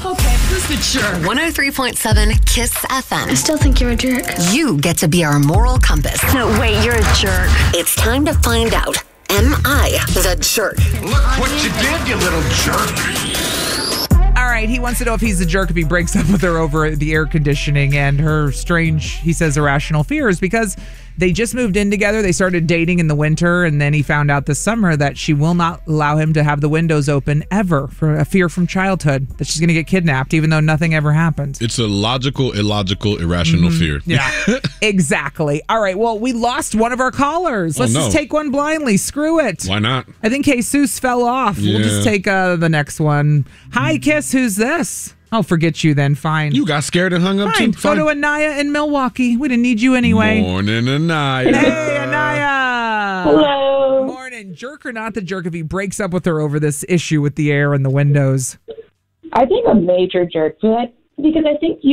Okay, who's the jerk? 103.7 Kiss FM. I still think you're a jerk. You get to be our moral compass. No, wait, you're a jerk. It's time to find out. Am I the jerk? Look what you did, you little jerk. All right, he wants to know if he's a jerk if he breaks up with her over the air conditioning and her strange, he says, irrational fears, because they just moved in together. They started dating in the winter, and then he found out this summer that she will not allow him to have the windows open ever for a fear from childhood that she's going to get kidnapped, even though nothing ever happened. It's a logical, illogical, irrational fear. Yeah, exactly. All right, well, we lost one of our callers. Let's just take one blindly. Screw it. Why not? I think Jesus fell off. Yeah. We'll just take the next one. Hi, Kiss. Who's this? I'll forget you then. Fine. You got scared and hung up Fine. too? Go to Anaya in Milwaukee. We didn't need you anyway. Morning, Anaya. Hey, Anaya. Hello. Morning. Jerk or not the jerk if he breaks up with her over this issue with the air and the windows? I think a major jerk for that because I think